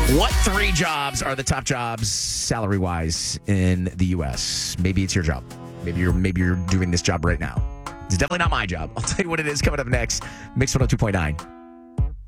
What three jobs are the top jobs salary-wise in the U.S.? Maybe it's your job. Maybe you're doing this job right now. It's definitely not my job. I'll tell you what it is coming up next. Mix 102.9.